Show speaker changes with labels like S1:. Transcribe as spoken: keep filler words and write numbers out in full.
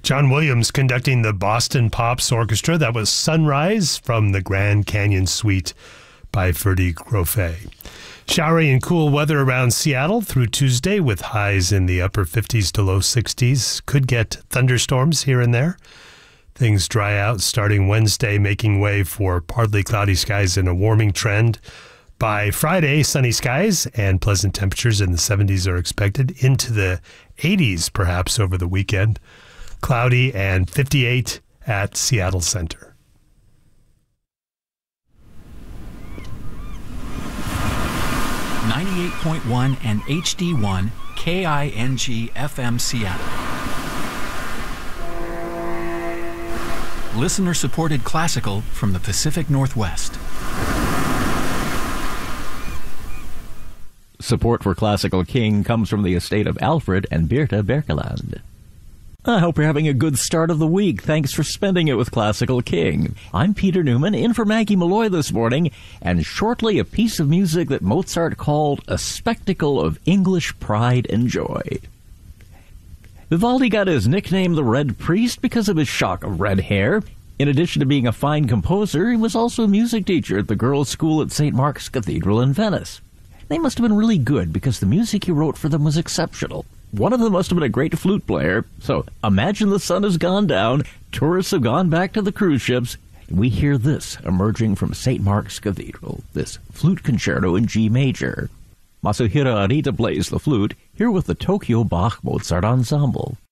S1: John Williams conducting the Boston Pops Orchestra. That was Sunrise from the Grand Canyon Suite by Ferdy Grofé. Showery and cool weather around Seattle through Tuesday with highs in the upper fifties to low sixties. Could get thunderstorms here and there. Things dry out starting Wednesday, making way for partly cloudy skies and a warming trend. By Friday, sunny skies and pleasant temperatures in the seventies are expected, into the eighties perhaps over the weekend. Cloudy and fifty-eight at Seattle Center.
S2: ninety-eight point one and H D one K I N G F M Seattle. Listener-supported classical from the Pacific Northwest.
S3: Support for Classical King comes from the estate of Alfred and Birta Berkeland. I hope you're having a good start of the week. Thanks for spending it with Classical King. I'm Peter Newman, in for Maggie Malloy this morning, and shortly a piece of music that Mozart called a spectacle of English pride and joy. Vivaldi got his nickname the Red Priest because of his shock of red hair. In addition to being a fine composer, he was also a music teacher at the girls' school at Saint Mark's Cathedral in Venice. They must have been really good because the music he wrote for them was exceptional. One of them must have been a great flute player. So imagine the sun has gone down, tourists have gone back to the cruise ships, and we hear this emerging from Saint Mark's Cathedral, this flute concerto in G major. Masahiro Arita plays the flute, here with the Tokyo Bach Mozart Ensemble.